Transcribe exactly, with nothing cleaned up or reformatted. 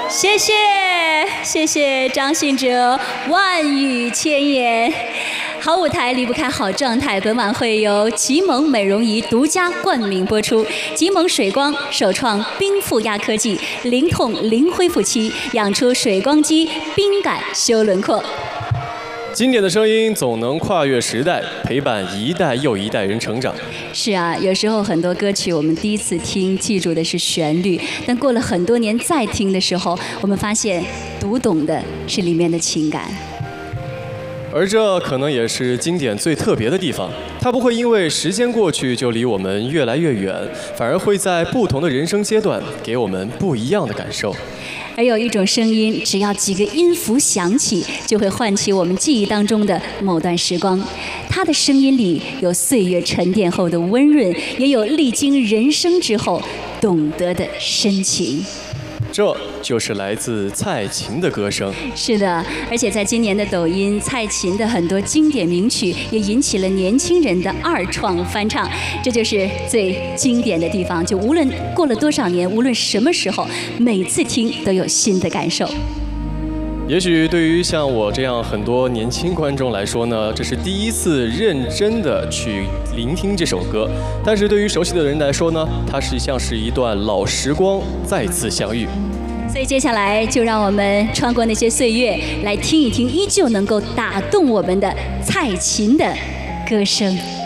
谢谢谢谢张信哲，万语千言。好舞台离不开好状态，本晚会由吉蒙美容仪独家冠名播出。吉蒙水光首创冰负压科技，零痛零恢复期，养出水光肌冰感修轮廓。 经典的声音总能跨越时代，陪伴一代又一代人成长。 是啊，有时候很多歌曲我们第一次听记住的是旋律，但过了很多年再听的时候，我们发现读懂的是里面的情感。 而这可能也是经典最特别的地方，它不会因为时间过去就离我们越来越远，反而会在不同的人生阶段给我们不一样的感受。 而有一种声音，只要几个音符响起，就会唤起我们记忆当中的某段时光。它的声音里有岁月沉淀后的温润，也有历经人生之后懂得的深情。 这就是来自蔡琴的歌声。 是的，而且在今年的抖音，蔡琴的很多经典名曲也引起了年轻人的二创翻唱，这就是最经典的地方。就无论过了多少年，无论什么时候，每次听都有新的感受。 也许对于像我这样很多年轻观众来说呢，这是第一次认真的去聆听这首歌，但是对于熟悉的人来说呢，它是像是一段老时光再次相遇。 所以接下来就让我们穿过那些岁月，来听一听依旧能够打动我们的蔡琴的歌声。